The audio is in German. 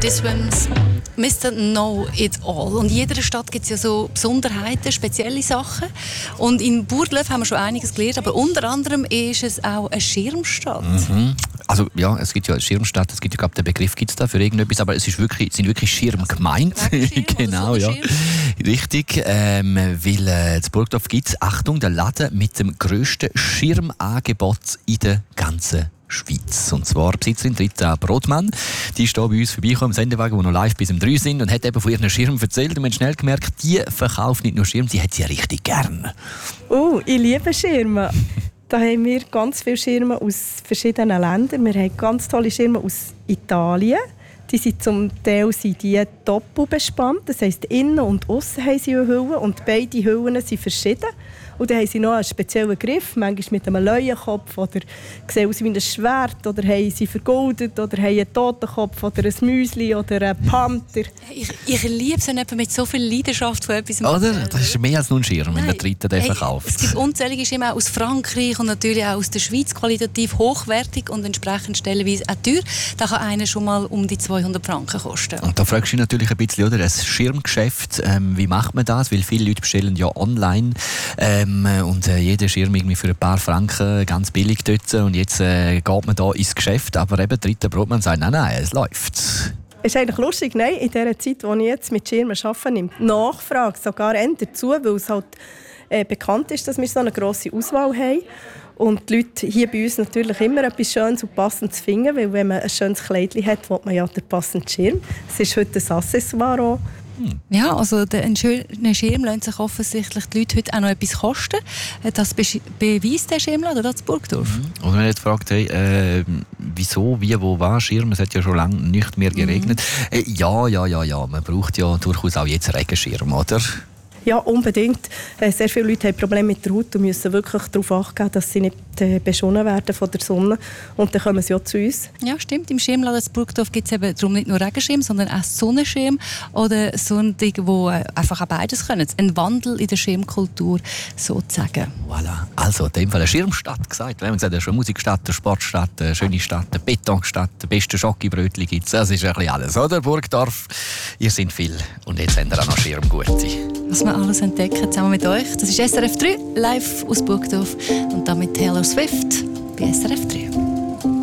Teddy Swims, Mr. Know It All. Und in jeder Stadt gibt es ja so Besonderheiten, spezielle Sachen. Und in Burgdorf haben wir schon einiges gelernt, aber unter anderem ist es auch eine Schirmstadt. Mhm. Also ja, es gibt ja eine Schirmstadt, es gibt ja, glaube den Begriff gibt es da für irgendetwas, aber es ist wirklich, sind wirklich Schirm gemeint. Genau, ja. Richtig, weil in Burgdorf gibt es, Achtung, den Laden mit dem grössten Schirmangebot in der ganzen Schweiz. Und zwar Besitzerin Rita Brodmann. Die ist hier bei uns vorbeigekommen im Sendewagen, die noch live bis um 3 sind und hat eben von ihren Schirmen erzählt. Und wir haben schnell gemerkt, die verkauft nicht nur Schirme, sie hat sie richtig gern. Ich liebe Schirme. Da haben wir ganz viele Schirme aus verschiedenen Ländern. Wir haben ganz tolle Schirme aus Italien. Die sind zum Teil doppelt bespannt. Das heisst, innen und aussen haben sie eine Hülle und beide Hüllen sind verschieden. Und dann haben sie noch einen speziellen Griff, manchmal mit einem Löwenkopf oder sehen aus wie ein Schwert oder haben sie vergoldet oder haben einen Totenkopf oder ein Müsli oder einen Panther. Ich liebe es, wenn jemand mit so viel Leidenschaft von etwas Oder? Das ist mehr als nur ein Schirm, wenn der Dritte den verkauft. Es gibt unzählige Schirme aus Frankreich und natürlich auch aus der Schweiz, qualitativ hochwertig und entsprechend stellenweise auch teuer. Da kann einer schon mal um die 200 Franken kosten. Und da fragst du dich natürlich ein bisschen, oder? Ein Schirmgeschäft, wie macht man das? Weil viele Leute bestellen ja online. Und jeder Schirm irgendwie für ein paar Franken ganz billig dort. Und jetzt geht man da ins Geschäft. Aber eben Rita Brodmann sagt, nein, es läuft. Es ist eigentlich lustig, nein, in dieser Zeit, in ich jetzt mit Schirmen arbeite, nimmt die Nachfrage sogar eher dazu, weil es halt bekannt ist, dass wir so eine grosse Auswahl haben. Und die Leute hier bei uns natürlich immer etwas Schönes und Passendes finden, weil wenn man ein schönes Kleidchen hat, will man ja den passenden Schirm. Es ist heute ein Accessoire auch. Ja, also ein schöner Schirm lässt sich offensichtlich die Leute heute auch noch etwas kosten. Das beweist der Schirmladen hier in Burgdorf. Und wenn man jetzt fragt, hey, wieso, wie, wo, was, Schirm, es hat ja schon lange nicht mehr geregnet. Ja, man braucht ja durchaus auch jetzt Regenschirm, oder? Ja, unbedingt. Sehr viele Leute haben Probleme mit der Haut und müssen wirklich darauf achten, dass sie nicht beschonnen werden von der Sonne. Und dann kommen sie auch zu uns. Ja, stimmt. Im Schirmladen in Burgdorf gibt es eben darum nicht nur Regenschirm, sondern auch Sonnenschirm oder Sonnending, wo einfach auch beides können. Ein Wandel in der Schirmkultur sozusagen. Voilà. Also in dem Fall eine Schirmstadt gesagt. Wir haben gesagt, eine schöne Musikstadt, eine Sportstadt, eine schöne Stadt, eine Betonstadt, die besten Schokibrötchen gibt es. Das ist ein bisschen alles, oder? Burgdorf, ihr seid viel und jetzt haben wir auch noch Schirmgute. Was wir alles entdecken, zusammen mit euch. Das ist SRF 3, live aus Burgdorf und damit Taylor Swift bei SRF 3.